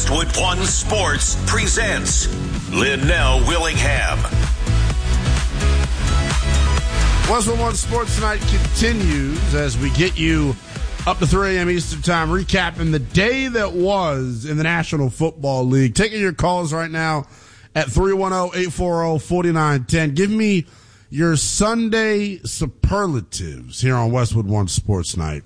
Westwood One Sports presents Linnell Willingham. Westwood One Sports Night continues as we get you up to 3 a.m. Eastern Time, recapping the day that was in the National Football League. Taking your calls right now at 310-840-4910. Give me your Sunday superlatives here on Westwood One Sports Night.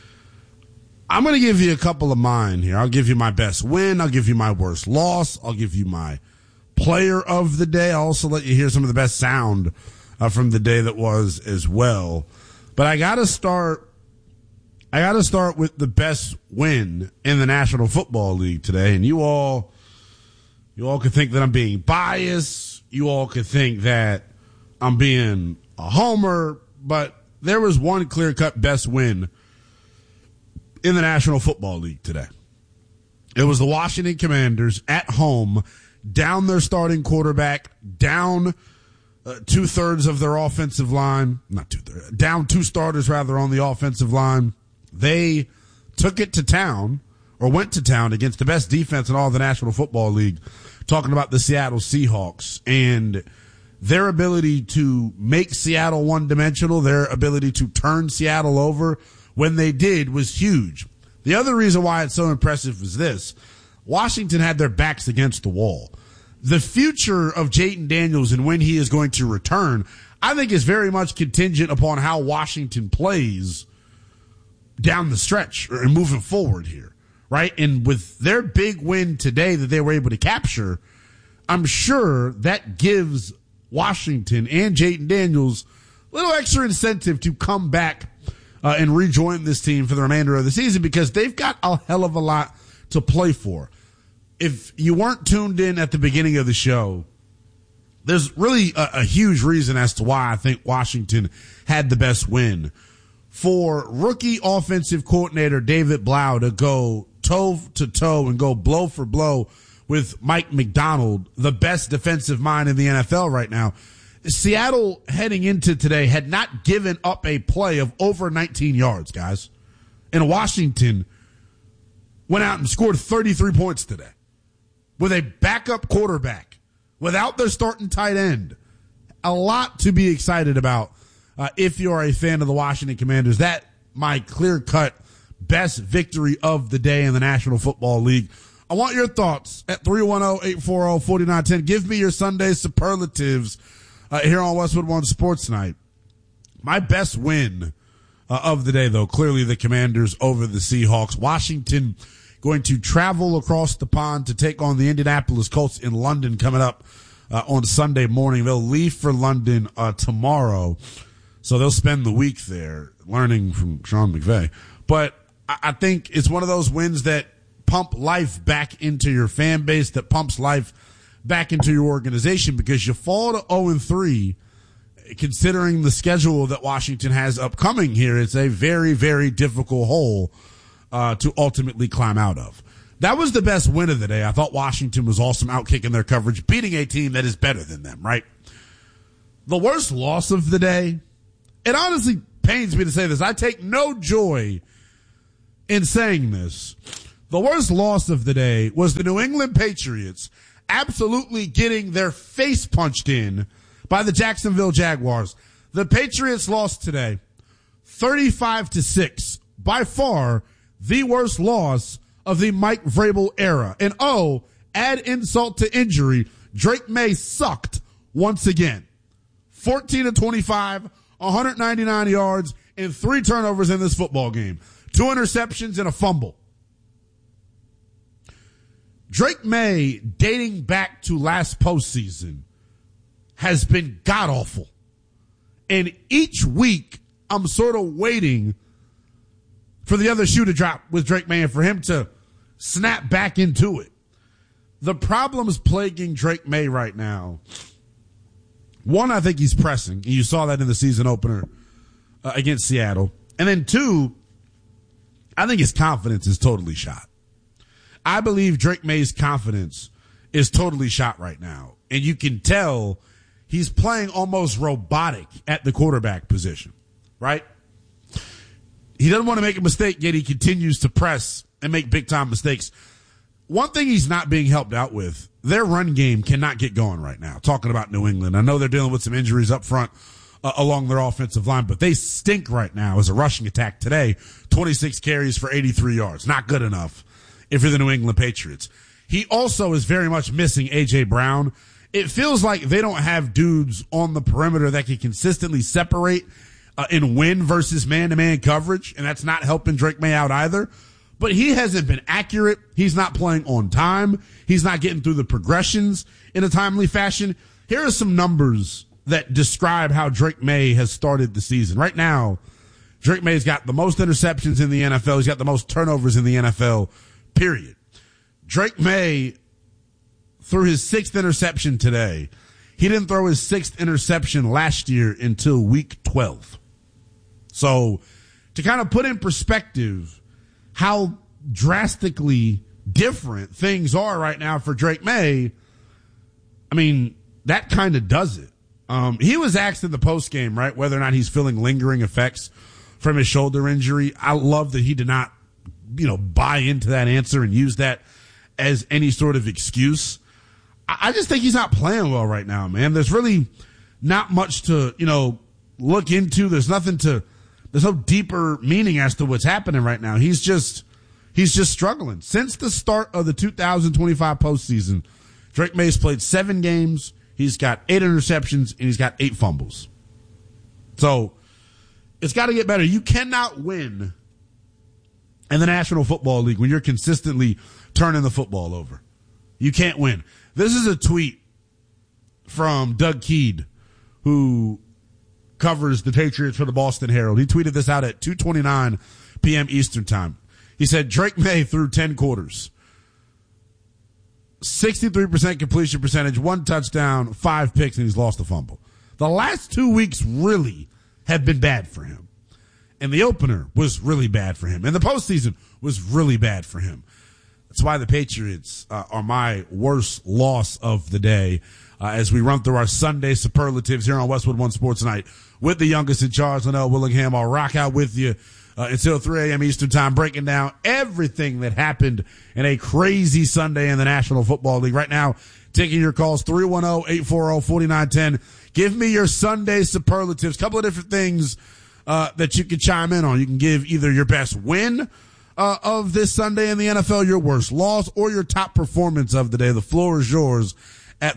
I'm going to give you a couple of mine here. I'll give you my best win. I'll give you my worst loss. I'll give you my player of the day. I'll also let you hear some of the best sound from the day that was as well. But I got to start with the best win in the National Football League today. And you all could think that I'm being biased. You all could think that I'm being a homer, but there was one clear-cut best win in the National Football League today. It was the Washington Commanders at home, down their starting quarterback, down two-thirds of their offensive line, down two starters rather on the offensive line. They took it to town, or went to town, against the best defense in all of the National Football League, talking about the Seattle Seahawks, and their ability to make Seattle one-dimensional, their ability to turn Seattle over when they did was huge. The other reason why it's so impressive is this. Washington had their backs against the wall. The future of Jayden Daniels and when he is going to return, I think, is very much contingent upon how Washington plays down the stretch and moving forward here, right? And with their big win today that they were able to capture, I'm sure that gives Washington and Jayden Daniels a little extra incentive to come back and rejoin this team for the remainder of the season, because they've got a hell of a lot to play for. If you weren't tuned in at the beginning of the show, there's really a huge reason as to why I think Washington had the best win. For rookie offensive coordinator David Blau to go toe-to-toe and go blow for blow with Mike Macdonald, the best defensive mind in the NFL right now, Seattle heading into today had not given up a play of over 19 yards, guys. And Washington went out and scored 33 points today with a backup quarterback, without their starting tight end. A lot to be excited about if you're a fan of the Washington Commanders. That, my clear-cut best victory of the day in the National Football League. I want your thoughts at 310-840-4910. Give me your Sunday superlatives here on Westwood One Sports Night. My best win of the day, though, clearly the Commanders over the Seahawks. Washington going to travel across the pond to take on the Indianapolis Colts in London coming up on Sunday morning. They'll leave for London tomorrow, so they'll spend the week there learning from Sean McVay. But I think it's one of those wins that pump life back into your fan base, that pumps life back into your organization, because you fall to 0-3, considering the schedule that Washington has upcoming here. It's a very, very difficult hole to ultimately climb out of. That was the best win of the day. I thought Washington was awesome, out kicking their coverage, beating a team that is better than them, right? The worst loss of the day, it honestly pains me to say this. I take no joy in saying this. The worst loss of the day was the New England Patriots absolutely getting their face punched in by the Jacksonville Jaguars. The Patriots lost today 35-6. By far the worst loss of the Mike Vrabel era. And add insult to injury, Drake May sucked once again. 14-25, 199 yards, and 3 turnovers in this football game. 2 interceptions and a fumble. Drake May, dating back to last postseason, has been god-awful. And each week, I'm sort of waiting for the other shoe to drop with Drake May and for him to snap back into it. The problems plaguing Drake May right now, one, I think he's pressing. And you saw that in the season opener against Seattle. And then 2, I think his confidence is totally shot. I believe Drake May's confidence is totally shot right now. And you can tell he's playing almost robotic at the quarterback position, right? He doesn't want to make a mistake, yet he continues to press and make big-time mistakes. one thing he's not being helped out with, their run game cannot get going right now. Talking about New England. I know they're dealing with some injuries up front along their offensive line, but they stink right now as a rushing attack today. 26 carries for 83 yards. Not good enough if you're the New England Patriots. He also is very much missing A.J. Brown. It feels like they don't have dudes on the perimeter that can consistently separate and win versus man-to-man coverage, and that's not helping Drake May out either. But he hasn't been accurate. He's not playing on time. He's not getting through the progressions in a timely fashion. Here are some numbers that describe how Drake May has started the season. Right now, Drake May's got the most interceptions in the NFL. He's got the most turnovers in the NFL, period. Drake May threw his 6th interception today. He didn't throw his 6th interception last year until week 12. So to kind of put in perspective how drastically different things are right now for Drake May, I mean, that kind of does it. He was asked in the postgame, right, whether or not he's feeling lingering effects from his shoulder injury. I love that he did not, buy into that answer and use that as any sort of excuse. I just think he's not playing well right now, man. There's really not much to, look into. There's no deeper meaning as to what's happening right now. He's just struggling. Since the start of the 2025 postseason, Drake May's played 7 games. He's got 8 interceptions and he's got 8 fumbles. So it's got to get better. You cannot win in the National Football League when you're consistently turning the football over. You can't win. This is a tweet from Doug Keed, who covers the Patriots for the Boston Herald. He tweeted this out at 2:29 p.m. Eastern time. He said, Drake May threw 10 quarters, 63% completion percentage, 1 touchdown, 5 picks, and he's lost a fumble. The last 2 weeks really have been bad for him. And the opener was really bad for him. And the postseason was really bad for him. That's why the Patriots are my worst loss of the day as we run through our Sunday superlatives here on Westwood One Sports Night with the youngest in charge, Linnell Willingham. I'll rock out with you until 3 a.m. Eastern time, breaking down everything that happened in a crazy Sunday in the National Football League. Right now, taking your calls, 310-840-4910. Give me your Sunday superlatives. Couple of different things that you can chime in on. You can give either your best win of this Sunday in the NFL, your worst loss, or your top performance of the day. The floor is yours at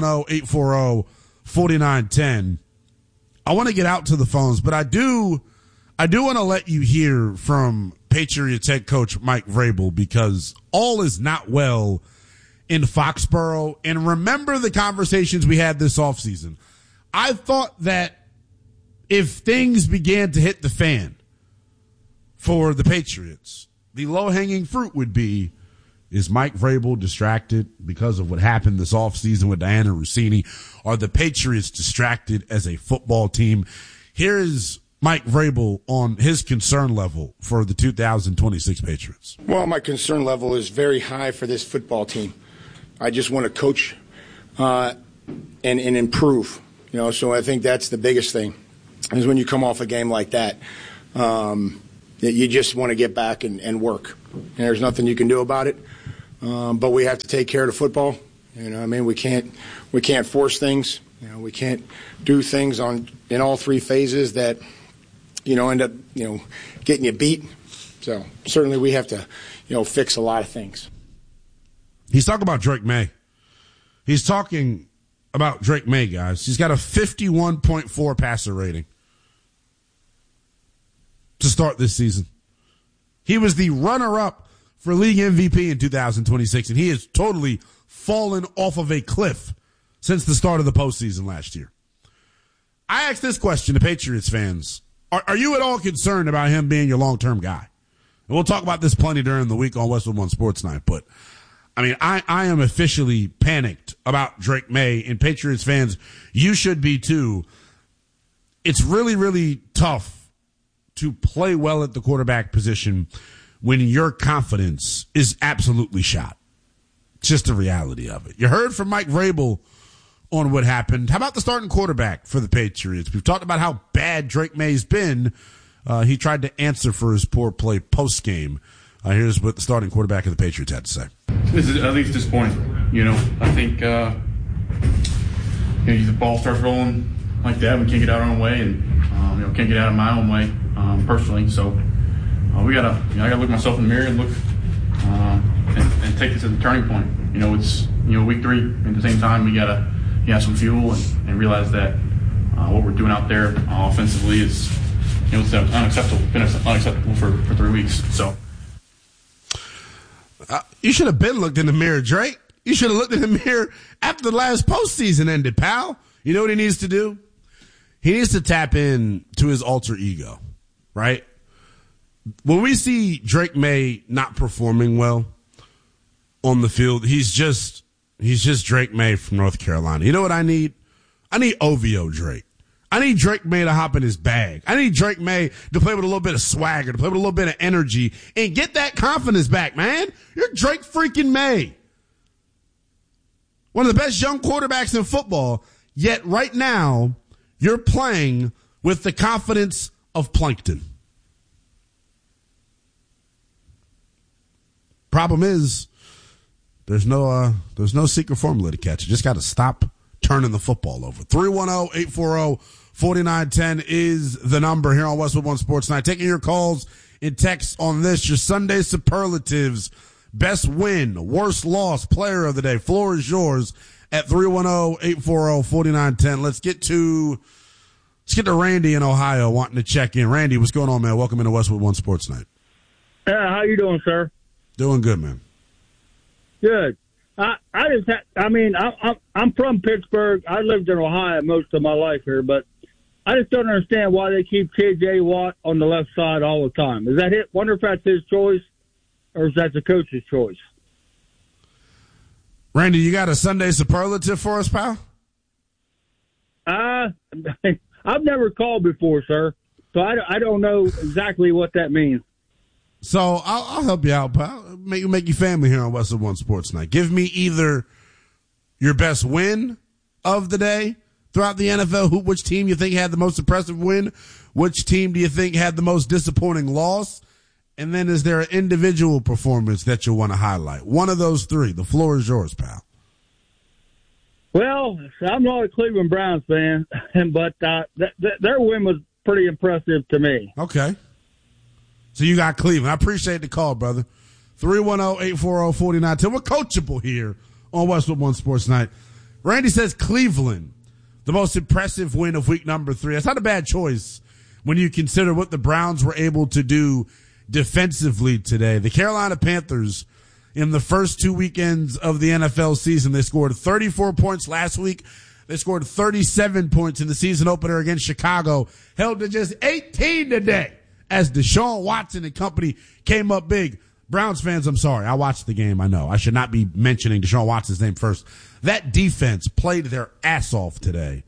310-840-4910. I want to get out to the phones, but I do want to let you hear from Patriots head coach Mike Vrabel, because all is not well in Foxborough. And remember the conversations we had this offseason. I thought that if things began to hit the fan for the Patriots, the low-hanging fruit would be, is Mike Vrabel distracted because of what happened this offseason with Diana Rossini? Are the Patriots distracted as a football team? Here is Mike Vrabel on his concern level for the 2026 Patriots. Well, my concern level is very high for this football team. I just want to coach and improve. So I think that's the biggest thing, is when you come off a game like that, you just want to get back and work. And there's nothing you can do about it. But we have to take care of the football. We can't force things. We can't do things in all 3 phases that, end up, getting you beat. So certainly we have to, fix a lot of things. He's talking about Drake May. He's talking about Drake May, guys. He's got a 51.4 passer rating to start this season. He was the runner-up for league MVP in 2026, and he has totally fallen off of a cliff since the start of the postseason last year. I asked this question to Patriots fans. Are you at all concerned about him being your long-term guy? And we'll talk about this plenty during the week on Westwood One Sports Night, but I am officially panicked about Drake May, and Patriots fans, you should be too. It's really, really tough to play well at the quarterback position when your confidence is absolutely shot. It's just the reality of it. You heard from Mike Vrabel on what happened. How about the starting quarterback for the Patriots? We've talked about how bad Drake May's been. He tried to answer for his poor play post-game. Here's what the starting quarterback of the Patriots had to say. I think it's disappointing. You know, I think the ball starts rolling like that. We can't get out our own way, and can't get out of my own way personally. So I gotta look myself in the mirror and look and take this as a turning point. You know, it's week 3. At the same time, we gotta have some fuel and realize that what we're doing out there offensively is it's unacceptable. Been unacceptable for 3 weeks. So. You should have been looked in the mirror, Drake. You should have looked in the mirror after the last postseason ended, pal. You know what he needs to do? He needs to tap in to his alter ego, right? When we see Drake May not performing well on the field, he's just Drake May from North Carolina. You know what I need? I need OVO Drake. I need Drake May to hop in his bag. I need Drake May to play with a little bit of swagger, to play with a little bit of energy, and get that confidence back, man. You're Drake freaking May. One of the best young quarterbacks in football, yet right now, you're playing with the confidence of plankton. Problem is, there's no secret formula to catch. You just got to stop turning the football over. 310-840-4910 is the number here on Westwood One Sports Night. Taking your calls and texts on this, your Sunday superlatives, best win, worst loss, player of the day. Floor is yours at 310-840-4910. Let's get to Randy in Ohio wanting to check in. Randy, what's going on, man? Welcome into Westwood One Sports Night. How you doing, sir? Doing good, man. Good. I'm from Pittsburgh. I lived in Ohio most of my life here, but I just don't understand why they keep T.J. Watt on the left side all the time. Is that it? Wonder if that's his choice or is that the coach's choice? Randy, you got a Sunday superlative for us, pal? I've never called before, sir, so I don't know exactly what that means. So I'll help you out, pal. Make you family here on Westwood One Sports Night. Give me either your best win of the day throughout the NFL. Which team you think had the most impressive win? Which team do you think had the most disappointing loss? And then is there an individual performance that you want to highlight? One of those 3. The floor is yours, pal. Well, I'm not a Cleveland Browns fan, but their win was pretty impressive to me. Okay. So you got Cleveland. I appreciate the call, brother. 310-840-4910. We're coachable here on Westwood One Sports Night. Randy says Cleveland, the most impressive win of week number 3. That's not a bad choice when you consider what the Browns were able to do defensively today. The Carolina Panthers, in the first 2 weekends of the NFL season, they scored 34 points last week. They scored 37 points in the season opener against Chicago, held to just 18 today as Deshaun Watson and company came up big. Browns fans, I'm sorry. I watched the game. I know. I should not be mentioning Deshaun Watson's name first. That defense played their ass off today.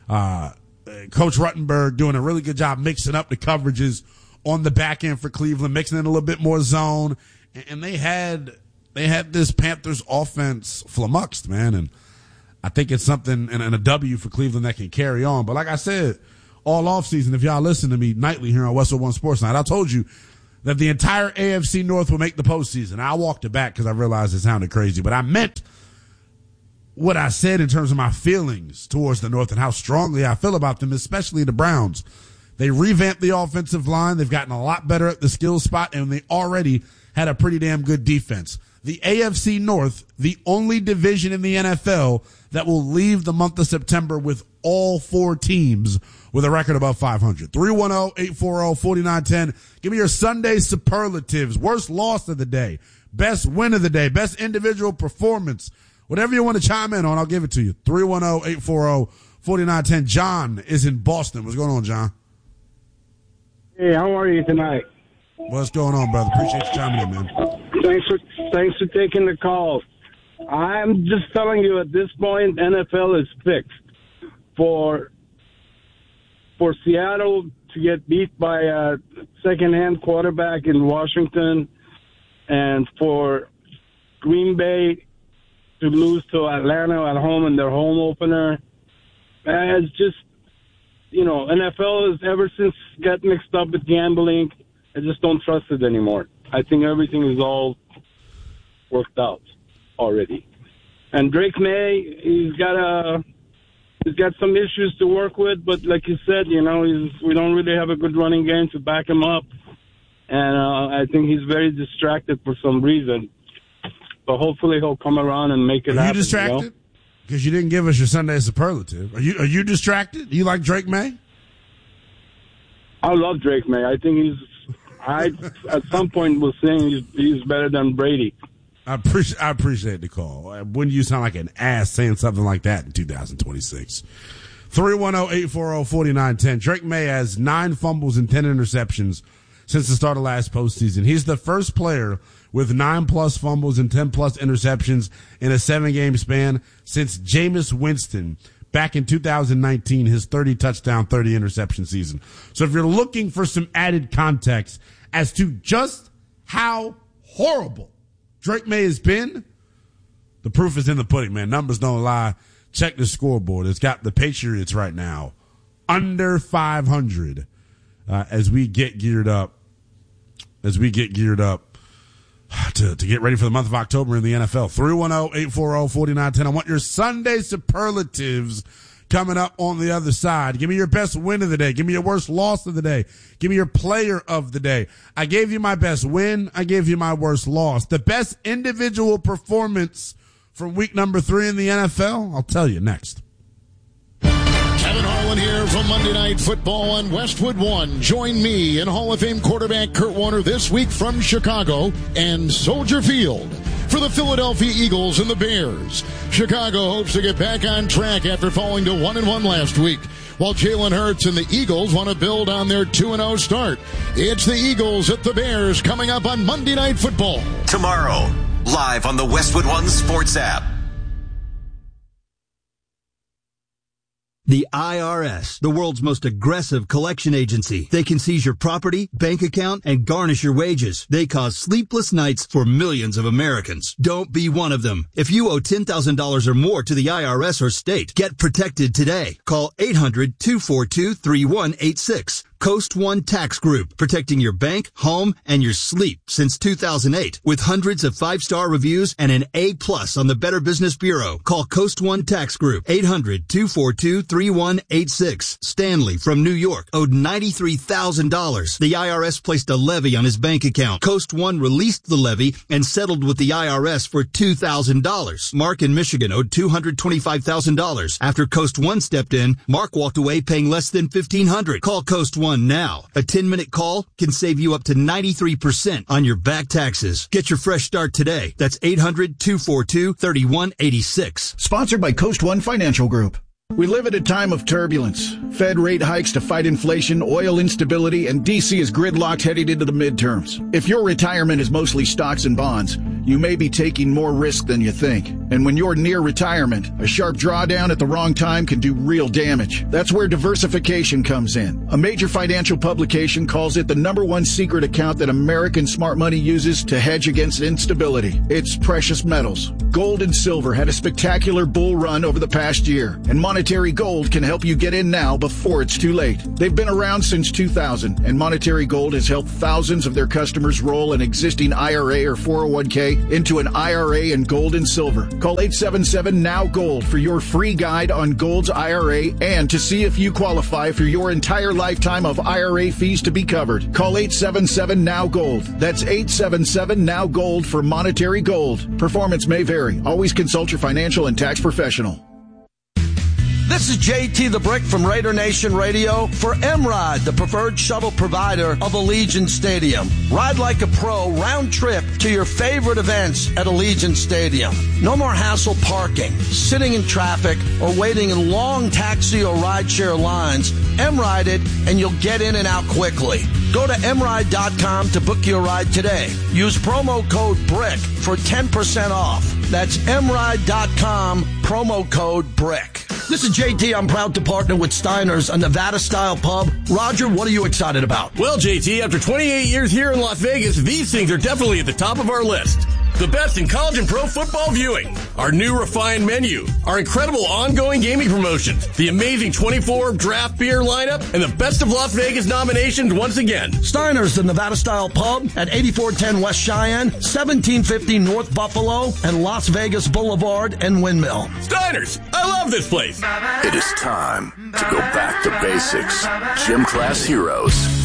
Coach Ruttenberg doing a really good job mixing up the coverages on the back end for Cleveland, mixing in a little bit more zone. And they had this Panthers offense flummoxed, man. And I think it's something and a W for Cleveland that can carry on. But like I said, all offseason, if y'all listen to me nightly here on Westwood One Sports Night, I told you that the entire AFC North will make the postseason. I walked it back because I realized it sounded crazy, but I meant what I said in terms of my feelings towards the North and how strongly I feel about them, especially the Browns. They revamped the offensive line. They've gotten a lot better at the skill spot, and they already had a pretty damn good defense. The AFC North, the only division in the NFL that will leave the month of September with all 4 teams with a record above 500. 310-840-4910. Give me your Sunday superlatives. Worst loss of the day. Best win of the day. Best individual performance. Whatever you want to chime in on, I'll give it to you. 310-840-4910. John is in Boston. What's going on, John? Hey, how are you tonight? What's going on, brother? Appreciate you chiming in, man. Thanks for taking the call. I'm just telling you, at this point, NFL is fixed. For Seattle to get beat by a second-hand quarterback in Washington, and for Green Bay to lose to Atlanta at home in their home opener, it's just, NFL has ever since got mixed up with gambling. I just don't trust it anymore. I think everything is all worked out. already. And Drake May, he's got some issues to work with, but like you said, we don't really have a good running game to back him up. And I think he's very distracted for some reason. But hopefully he'll come around and make it happen. Are you distracted? Because you didn't give us your Sunday superlative. Are you distracted? Do you like Drake May? I love Drake May. I think I at some point was saying he's better than Brady. I appreciate the call. Wouldn't you sound like an ass saying something like that in 2026? 310-840-4910. Drake May has 9 fumbles and 10 interceptions since the start of last postseason. He's the first player with 9+ fumbles and 10+ interceptions in a 7-game span since Jameis Winston back in 2019, his 30-touchdown, 30-interception season. So if you're looking for some added context as to just how horrible Drake May has been, the proof is in the pudding, man. Numbers don't lie. Check the scoreboard. It's got the Patriots right now under 500 as we get geared up to get ready for the month of October in the NFL. 310-840-4910. I want your Sunday superlatives coming up on the other side. Give me your best win of the day. Give me your worst loss of the day. Give me your player of the day. I gave you my best win. I gave you my worst loss. The best individual performance from week number 3 in the NFL, I'll tell you next. Kevin Harlan here from Monday Night Football on Westwood One. Join me and Hall of Fame quarterback Kurt Warner this week from Chicago and Soldier Field for the Philadelphia Eagles and the Bears. Chicago hopes to get back on track after falling to 1-1 last week, while Jalen Hurts and the Eagles want to build on their 2-0 start. It's the Eagles at the Bears coming up on Monday Night Football. Tomorrow, live on the Westwood One Sports app. The IRS, the world's most aggressive collection agency. They can seize your property, bank account, and garnish your wages. They cause sleepless nights for millions of Americans. Don't be one of them. If you owe $10,000 or more to the IRS or state, get protected today. Call 800-242-3186. Coast One Tax Group, protecting your bank, home, and your sleep since 2008. With hundreds of 5-star reviews and an A+ on the Better Business Bureau. Call Coast One Tax Group, 800-242-3186. Stanley from New York owed $93,000. The IRS placed a levy on his bank account. Coast One released the levy and settled with the IRS for $2,000. Mark in Michigan owed $225,000. After Coast One stepped in, Mark walked away paying less than $1,500. Call Coast One now. A 10-minute call can save you up to 93% on your back taxes. Get your fresh start today. That's 800-242-3186. Sponsored by Coast One Financial Group. We live at a time of turbulence. Fed rate hikes to fight inflation, oil instability, and D.C. is gridlocked heading into the midterms. If your retirement is mostly stocks and bonds, you may be taking more risk than you think. And when you're near retirement, a sharp drawdown at the wrong time can do real damage. That's where diversification comes in. A major financial publication calls it the #1 secret account that American smart money uses to hedge against instability. It's precious metals. Gold and silver had a spectacular bull run over the past year, and Monetary Gold can help you get in now before it's too late. They've been around since 2000, and Monetary Gold has helped thousands of their customers roll an existing IRA or 401k into an IRA in gold and silver. Call 877-NOW-GOLD for your free guide on Gold's IRA and to see if you qualify for your entire lifetime of IRA fees to be covered. Call 877-NOW-GOLD. That's 877-NOW-GOLD for Monetary Gold. Performance may vary. Always consult your financial and tax professional. This is JT the Brick from Raider Nation Radio for MRIDE, the preferred shuttle provider of Allegiant Stadium. Ride like a pro round trip to your favorite events at Allegiant Stadium. No more hassle parking, sitting in traffic, or waiting in long taxi or rideshare lines. MRIDE it and you'll get in and out quickly. Go to MRIDE.com to book your ride today. Use promo code BRICK for 10% off. That's MRIDE.com, promo code BRICK. This is JT. I'm proud to partner with Steiner's, a Nevada-style pub. Roger, what are you excited about? Well, JT, after 28 years here in Las Vegas, these things are definitely at the top of our list. The best in college and pro football viewing. Our new refined menu. Our incredible ongoing gaming promotions. The amazing 24 draft beer lineup. And the Best of Las Vegas nominations once again. Steiner's, the Nevada-style pub at 8410 West Cheyenne, 1750 North Buffalo, and Las Vegas Boulevard and Windmill. Steiner's. I love this place. It is time to go back to basics. Gym Class Heroes.